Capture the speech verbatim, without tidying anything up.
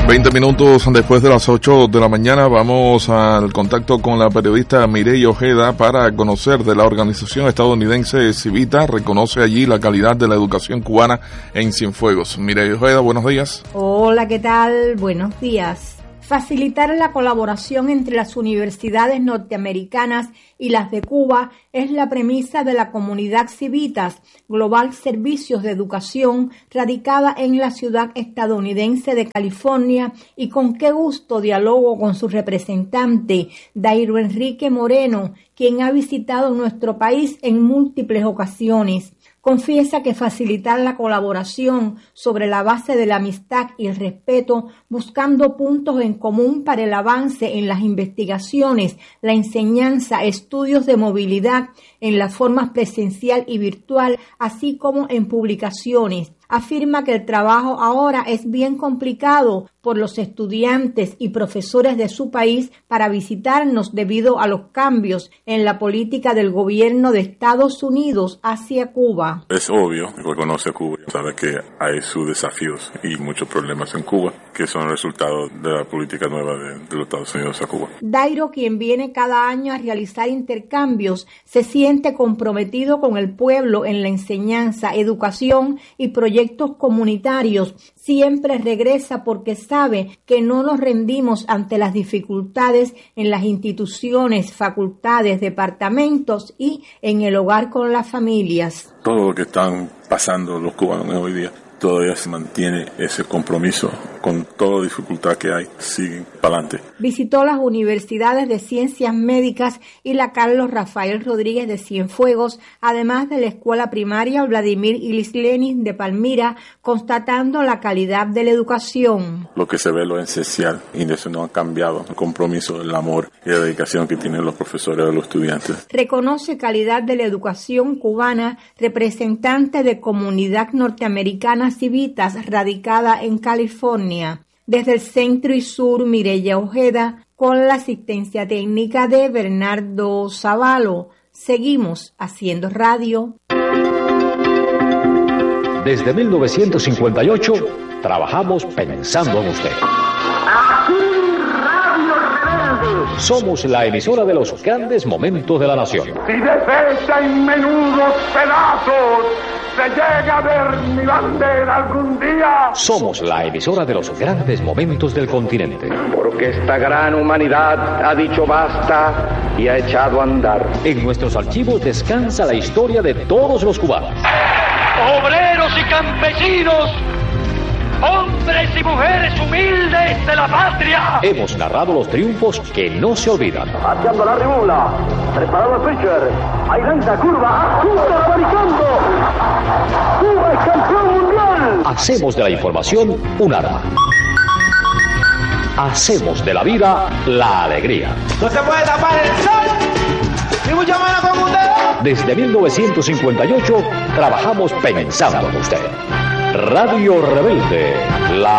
veinte minutos después de las ocho de la mañana vamos al contacto con la periodista Mireya Ojeda para conocer de la organización estadounidense Civita. Reconoce allí la calidad de la educación cubana en Cienfuegos. Mireya Ojeda, buenos días. Hola, ¿qué tal? Buenos días. Facilitar la colaboración entre las universidades norteamericanas y las de Cuba es la premisa de la comunidad Civitas, Global Servicios de Educación, radicada en la ciudad estadounidense de California, y con qué gusto dialogo con su representante, Dairo Enrique Moreno, quien ha visitado nuestro país en múltiples ocasiones. Confiesa que facilitar la colaboración sobre la base de la amistad y el respeto, buscando puntos en común para el avance en las investigaciones, la enseñanza, estudios de movilidad en las formas presencial y virtual, así como en publicaciones. Afirma que el trabajo ahora es bien complicado por los estudiantes y profesores de su país para visitarnos debido a los cambios en la política del gobierno de Estados Unidos hacia Cuba. Es obvio, reconoce a Cuba, sabe que hay sus desafíos y muchos problemas en Cuba, que son el resultado de la política nueva de, de los Estados Unidos a Cuba. Dairo, quien viene cada año a realizar intercambios, se siente comprometido con el pueblo en la enseñanza, educación y proyectos comunitarios. Siempre regresa porque sabe que no nos rendimos ante las dificultades en las instituciones, facultades, departamentos y en el hogar con las familias. Todo lo que están pasando los cubanos hoy día, todavía se mantiene ese compromiso con toda la dificultad que hay, siguen para adelante. Visitó las universidades de Ciencias Médicas y la Carlos Rafael Rodríguez de Cienfuegos, además de la escuela primaria Vladimir Ilich Lenin de Palmira, constatando la calidad de la educación. Lo que se ve es lo esencial, y eso no ha cambiado, el compromiso, el amor y la dedicación que tienen los profesores y los estudiantes. Reconoce calidad de la educación cubana, representante de comunidad norteamericana Civitas, radicada en California. Desde el centro y sur, Mireya Ojeda, con la asistencia técnica de Bernardo Zavalo. Seguimos haciendo radio. Desde mil novecientos cincuenta y ocho, trabajamos pensando en usted. Somos la emisora de los grandes momentos de la nación. Si deshecha en menudos pedazos, se llega a ver mi bandera algún día. Somos la emisora de los grandes momentos del continente. Porque esta gran humanidad ha dicho basta y ha echado a andar. En nuestros archivos descansa la historia de todos los cubanos. Obreros y campesinos, hombres y mujeres humildes de la patria. Hemos narrado los triunfos que no se olvidan. Haciendo la remula, preparado el pitcher, ahí lanza curva, Cuba americano, Cuba es campeón mundial. Hacemos de la información un arma. Hacemos de la vida la alegría. No se puede tapar el sol, ni mucho menos con un dedo. Desde mil novecientos cincuenta y ocho trabajamos pensando en usted. Radio Rebelde, la